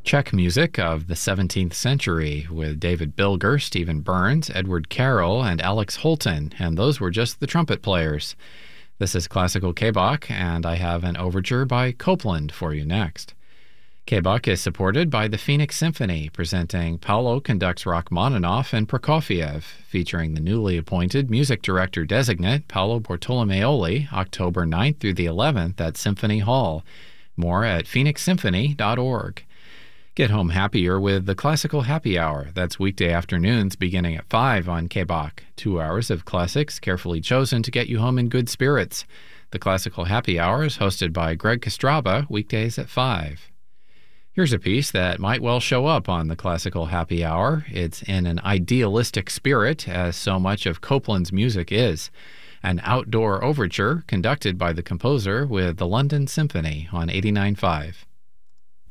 Czech music of the 17th century with David Bilger, Stephen Burns, Edward Carroll, and Alex Holton, and those were just the trumpet players. This is Classical K-Bach, and I have an overture by Copland for you next. K-Bach is supported by the Phoenix Symphony, presenting Paolo conducts Rachmaninoff and Prokofiev, featuring the newly appointed music director designate Paolo Bortolomeoli, October 9th through the 11th at Symphony Hall. More at phoenixsymphony.org. Get home happier with the Classical Happy Hour. That's weekday afternoons beginning at 5 on K-Bach. 2 hours of classics carefully chosen to get you home in good spirits. The Classical Happy Hour is hosted by Greg Kostraba, weekdays at 5. Here's a piece that might well show up on the Classical Happy Hour. It's in an idealistic spirit, as so much of Copland's music is. An outdoor overture conducted by the composer with the London Symphony on 89.5.